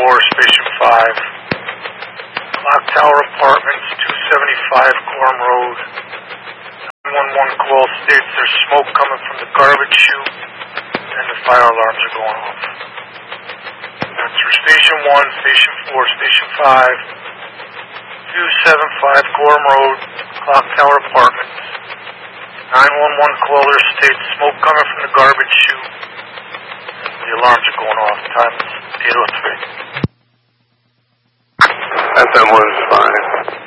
caller, Station 5. Clock Tower Apartments, 275 Gorham Road. 911 call states there's smoke coming from the garbage chute and the fire alarms are going off. That's for Station 1, Station 4, Station 5. 275 Gorham Road, Clock Tower Apartments. 911 caller states smoke coming from the garbage chute. The alarms are going off. Time is 8:03. FM1's fine.